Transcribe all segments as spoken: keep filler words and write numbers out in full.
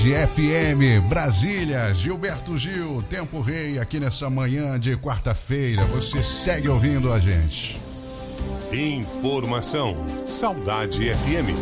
De F M, Brasília, Gilberto Gil, Tempo Rei, aqui nessa manhã de quarta-feira. Você segue ouvindo a gente. Informação, Saudade F M.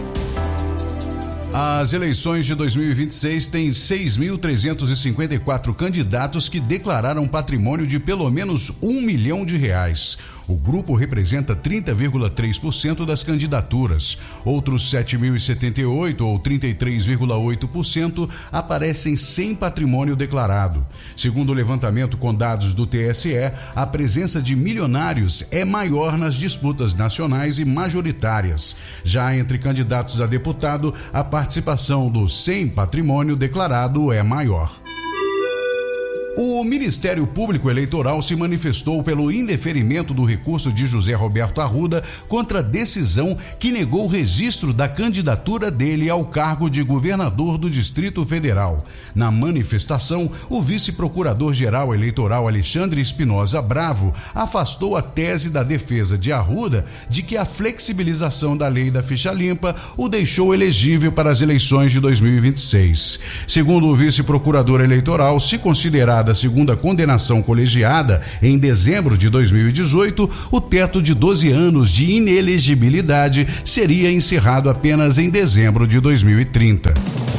As eleições de dois mil e vinte e seis têm seis mil trezentos e cinquenta e quatro candidatos que declararam patrimônio de pelo menos um milhão de reais. O grupo representa trinta vírgula três por cento das candidaturas. Outros sete mil e setenta e oito, ou trinta e três vírgula oito por cento, aparecem sem patrimônio declarado. Segundo o levantamento com dados do T S E, a presença de milionários é maior nas disputas nacionais e majoritárias. Já entre candidatos a deputado, a participação do sem patrimônio declarado é maior. O Ministério Público Eleitoral se manifestou pelo indeferimento do recurso de José Roberto Arruda contra a decisão que negou o registro da candidatura dele ao cargo de governador do Distrito Federal. Na manifestação, o vice-procurador-geral eleitoral Alexandre Espinosa Bravo afastou a tese da defesa de Arruda de que a flexibilização da lei da ficha limpa o deixou elegível para as eleições de dois mil e vinte e seis. Segundo o vice-procurador eleitoral, se considerada a segunda condenação colegiada, em dezembro de dois mil e dezoito, o teto de doze anos de inelegibilidade seria encerrado apenas em dezembro de dois mil e trinta.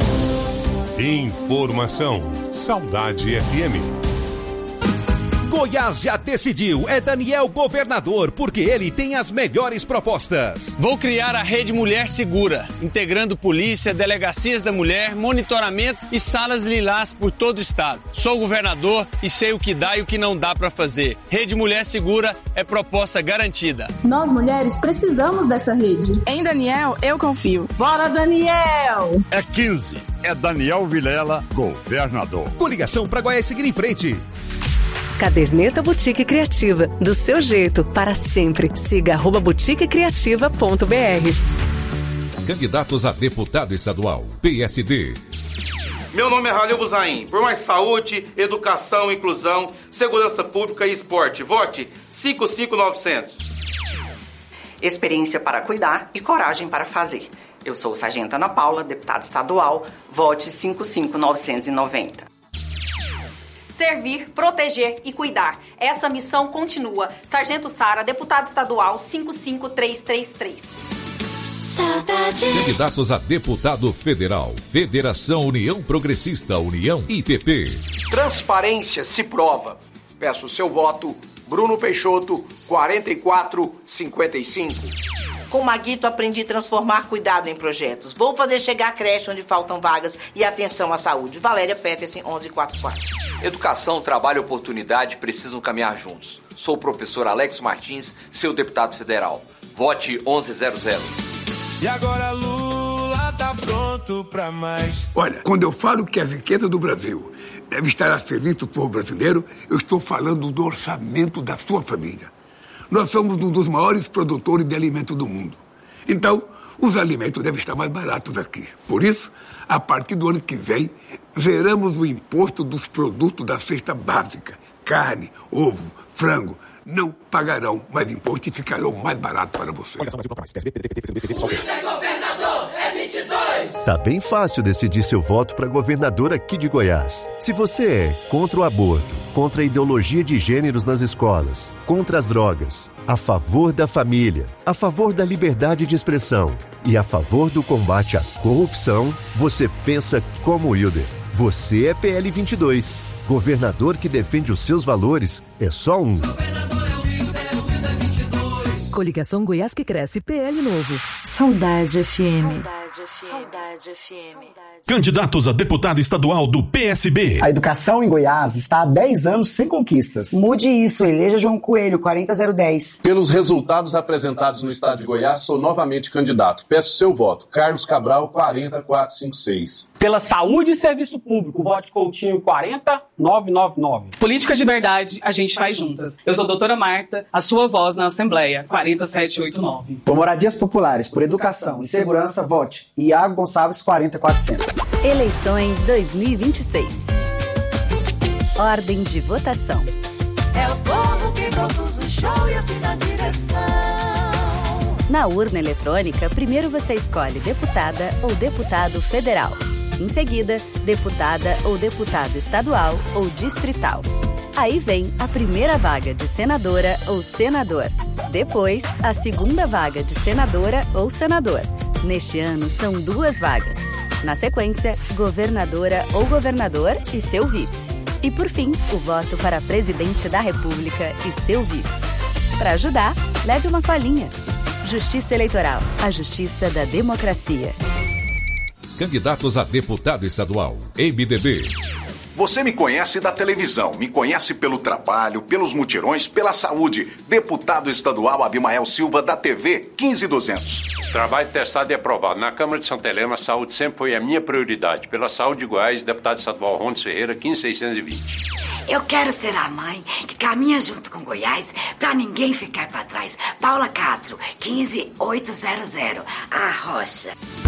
Informação, Saudade F M. Goiás já decidiu, é Daniel governador, porque ele tem as melhores propostas. Vou criar a Rede Mulher Segura, integrando polícia, delegacias da mulher, monitoramento e salas lilás por todo o estado. Sou governador e sei o que dá e o que não dá para fazer. Rede Mulher Segura é proposta garantida. Nós mulheres precisamos dessa rede. Em Daniel, eu confio. Bora, Daniel! É quinze, é Daniel Vilela, governador. Coligação para Goiás seguir em frente. Caderneta Boutique Criativa, do seu jeito, para sempre. Siga arroba boutique criativa ponto b r. Candidatos a deputado estadual, P S D. Meu nome é Halil Buzaim. Por mais saúde, educação, inclusão, segurança pública e esporte. Vote cinco cinco nove zero zero. Experiência para cuidar e coragem para fazer. Eu sou Sargento Ana Paula, deputada estadual. Vote cinco cinco nove nove zero. Servir, proteger e cuidar. Essa missão continua. Sargento Sara, deputada estadual cinco cinco três três três. Saudade. Candidatos a deputado federal, Federação União Progressista, União I P P. Transparência se prova. Peço o seu voto, Bruno Peixoto, quarenta e quatro cinquenta e cinco. Com Maguito aprendi a transformar cuidado em projetos. Vou fazer chegar a creche onde faltam vagas e atenção à saúde. Valéria Petersen, onze quarenta e quatro. Educação, trabalho e oportunidade precisam caminhar juntos. Sou o professor Alex Martins, seu deputado federal. Vote onze zero zero. E agora Lula tá pronto pra mais. Olha, quando eu falo que a riqueza do Brasil deve estar a serviço do povo brasileiro, eu estou falando do orçamento da sua família. Nós somos um dos maiores produtores de alimentos do mundo. Então, os alimentos devem estar mais baratos aqui. Por isso, a partir do ano que vem, zeramos o imposto dos produtos da cesta básica. Carne, ovo, frango. Não pagarão mais imposto e ficarão mais baratos para você. Tá bem fácil decidir seu voto para governador aqui de Goiás. Se você é contra o aborto, contra a ideologia de gêneros nas escolas, contra as drogas, a favor da família, a favor da liberdade de expressão e a favor do combate à corrupção, você pensa como o Hilder. Você é P L vinte e dois. Governador que defende os seus valores é só um. Coligação Goiás que cresce, P L novo. Saudade F M. Saudade F M. Saudade F M. Candidatos a deputado estadual do P S B. A educação em Goiás está há dez anos sem conquistas. Mude isso, eleja João Coelho, quarenta zero dez. Pelos resultados apresentados no estado de Goiás, sou novamente candidato. Peço seu voto. Carlos Cabral, quarenta quatrocentos e cinquenta e seis. Pela saúde e serviço público, vote Coutinho, quarenta novecentos e noventa e nove. Política de verdade, a gente faz juntas. Eu sou a doutora Marta, a sua voz na Assembleia, quarenta setecentos e oitenta e nove. Por moradias populares, por educação e segurança, vote Iago Gonçalves, quarenta quatrocentos. Eleições dois mil e vinte e seis. Ordem de votação. É o povo que produz o show e assina a direção. Na urna eletrônica, primeiro você escolhe deputada ou deputado federal. Em seguida, deputada ou deputado estadual ou distrital. Aí vem a primeira vaga de senadora ou senador. Depois, a segunda vaga de senadora ou senador. Neste ano, são duas vagas. Na sequência, governadora ou governador e seu vice. E, por fim, o voto para presidente da República e seu vice. Para ajudar, leve uma colinha. Justiça Eleitoral, a justiça da democracia. Candidatos a deputado estadual, M D B. Você me conhece da televisão, me conhece pelo trabalho, pelos mutirões, pela saúde. Deputado estadual Abimael Silva, da T V quinze duzentos. Trabalho testado e aprovado. Na Câmara de Santa Helena, a saúde sempre foi a minha prioridade. Pela saúde de Goiás, deputado estadual Rondes Ferreira, quinze seiscentos e vinte. Eu quero ser a mãe que caminha junto com Goiás pra ninguém ficar pra trás. Paula Castro, quinze oitocentos. A Rocha.